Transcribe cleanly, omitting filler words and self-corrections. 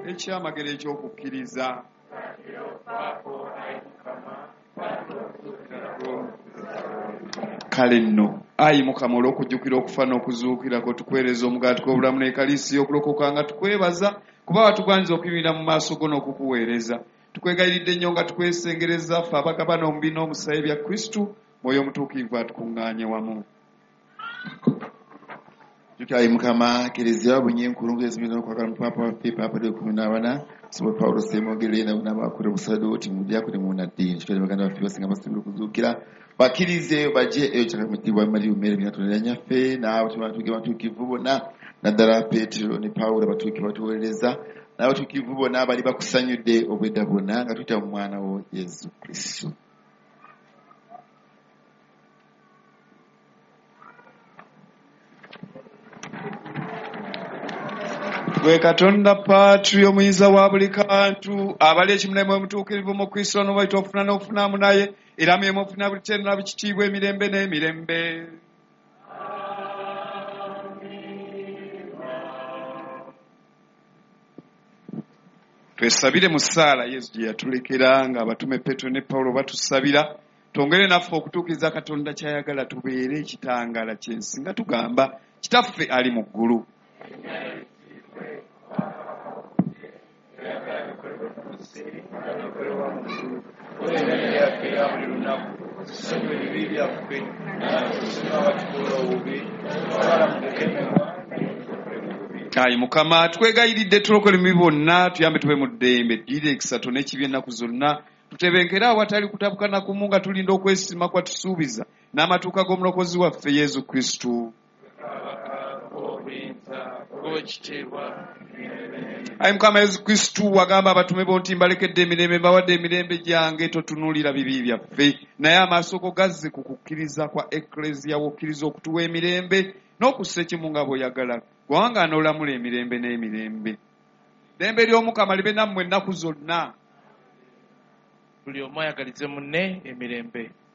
ekyamagero eky'okukkiriza. Kale nno ayi Mukama olw'okujjukira okufa n'okuzuukirako tukwereeza omugaati gw'obulamu n'ekaliisi y'okulokoka nga tukwebaza kuba watugwanyiza okuyimirira mu maaso go n'okukuweereza. Tukwegayiridde nnyo nga tukwesengereza ffe abagabana omubiri n'omusaayi bya Kristo, Mwoyo Omutuukirivu atukuŋŋaanye wamu. Jjukira ayi Mukama Kiriziya wabunye enkulungu ezimiriza n'okwagala mu Paapa waffe Paapa Leo 14 Sibwe Pawulo Ssemwogerere n'abaakulu Busaddoti mu dyakoni mu nnaddiini. Jjukira baganda baffe basinga basinga okuzuukira bakkirize bajje eyo kyakamitibwa Mariya Umere binatulira nyaffe n'abatuukivu bonna naddala Peetero ne Pawulo abatuukivu batuweereza n'abatuukivu bonna bali bakusanyudde obwedda bwonna nga tuyita mu mwana wo Yesu Kristo. Gwe Katonda Patri omuyinza wa buli kantu abali ekimulemu omutuukirivu mu Kristo n'obaita ofuna n'ofunamu naye era myemu ofuna buli kyenda bikitiibwa emirembe n'emirembe. Twesabire mu ssaala Yesu gye yatulekera nga abatume Petero ne Pawulo batusabira twongere naffe okutuukiriza Katonda ky'ayagala tubeere ekitangaala ky'ensi nga tugamba Kitaffe ali mu ggulu. Ayi Mukama twegayiridde tulokole mu bonna tuyambe tube mu ddembe ddire ekisatu n'ekibi ennaku zonna tutebenkera awatali kutabukana kumu nga tulinda okwesima kwa tusuubiza n'amatuuka g'omulokozi waffe Yesu Kristo. Ayi Mukama Yesu Kristo wagamba abatume bo nti mbalekedde emirembe mbawadde emirembe gyange totunuulira bibi byaffe naye amaaso go gazze ku kukkiriza kwa Eklezia wokkiriza okutuwa emirembe n'okussa ekimu nga bw'oyagala gwangaana olamula emirembe n'emirembe. Ddembe ly'Omukama libe nammwe ennaku zonna. Buli omu ayagalize munne emirembe.